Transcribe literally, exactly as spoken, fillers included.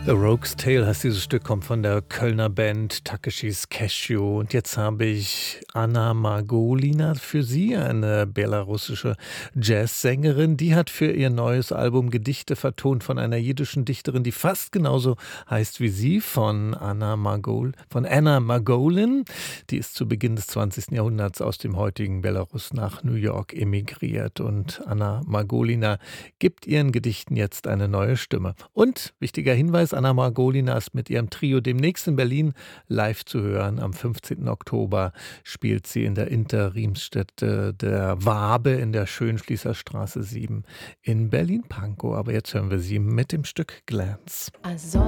A Rogue's Tale heißt dieses Stück, kommt von der Kölner Band Takeshis Cashew. Und jetzt habe ich Anna Margolina für Sie, eine belarussische Jazzsängerin. Die hat für ihr neues Album Gedichte vertont von einer jiddischen Dichterin, die fast genauso heißt wie sie, von Anna Margol, von Anna Margolin. Die ist zu Beginn des zwanzigsten Jahrhunderts aus dem heutigen Belarus nach New York emigriert. Und Anna Margolina gibt ihren Gedichten jetzt eine neue Stimme. Und, wichtiger Hinweis, Anna Margolina ist mit ihrem Trio demnächst in Berlin live zu hören. Am fünfzehnten Oktober spielt sie in der Interimsstätte der Wabe in der Schönschließerstraße sieben in Berlin-Pankow. Aber jetzt hören wir sie mit dem Stück Glance. I saw